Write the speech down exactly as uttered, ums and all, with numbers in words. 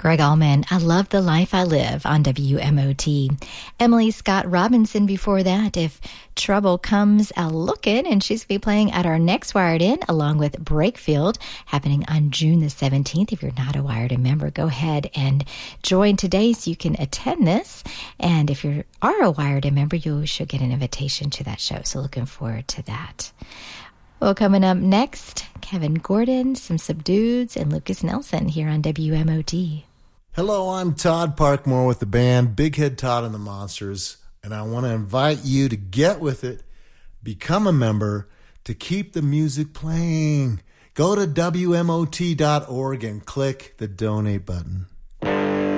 Greg Allman, I Love the Life I Live on W M O T. Emily Scott Robinson before that, If Trouble Comes A-Lookin', and she's going to be playing at our next Wired In along with Breakfield, happening on June the seventeenth. If you're not a Wired In member, go ahead and join today so you can attend this. And if you are a Wired In member, you should get an invitation to that show. So looking forward to that. Well, coming up next, Kevin Gordon, some Subdueds, and Lucas Nelson here on W M O T. Hello, I'm Todd Parkmore with the band Big Head Todd and the Monsters, and I want to invite you to get with it, become a member, to keep the music playing. Go to W M O T dot org and click the donate button.